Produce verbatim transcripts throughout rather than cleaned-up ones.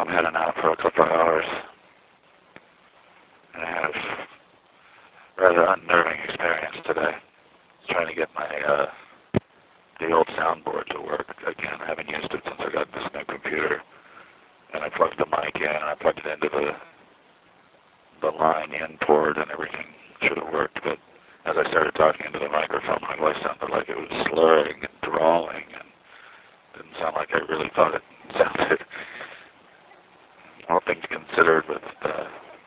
I'm heading out for a couple of hours. And I have a rather unnerving experience today. Trying to get my, uh, the old soundboard to work again. I haven't used it since I got this new computer. And I plugged the mic in, and I plugged it into the, the line in port, and everything should have worked. But as I started talking into the microphone, my voice sounded like it was slurring and drawling, and didn't sound like I really thought it sounded. All things considered, with uh,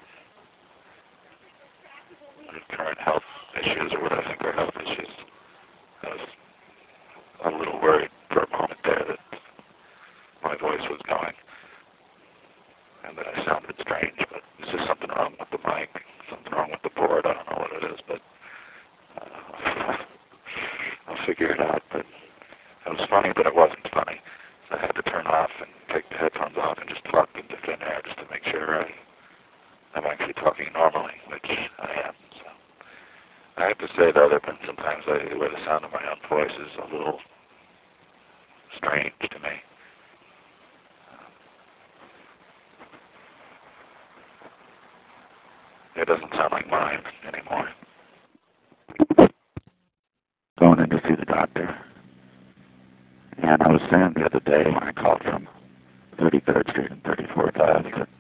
current health issues, or what I think are health issues, I was a little worried for a moment there that my voice was going and that I sounded strange, but it's just something wrong with the mic, something wrong with the board. I don't know what it is, but uh, I'll figure it out. But it was funny, but it wasn't funny. So I had to turn off and take the headphones off and just talk into thin air just to make sure I, I'm actually talking normally, which I am. So I have to say, though, there have been some times I, where the sound of my own voice is a little strange to me. It doesn't sound like mine anymore. Going in to see the doctor. And I was saying the other day when I called from thirty-third Street and thirty-fourth Avenue that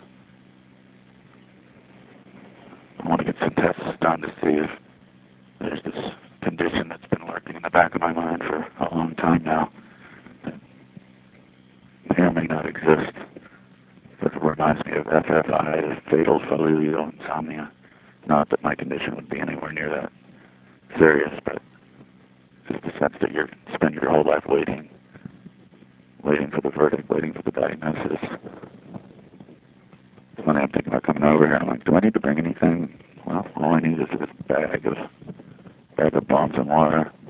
I want to get some tests done to see if there's this condition that's been lurking in the back of my mind for a long time now that may or may not exist. But it reminds me of F F I, fatal familial insomnia. Not that my condition would be anywhere near that serious, but just the sense that you spend your whole life waiting, waiting for the verdict, waiting for the diagnosis. When I'm thinking about coming over here, I'm like, do I need to bring anything? Well, all I need is this bag of, bag of bombs and water.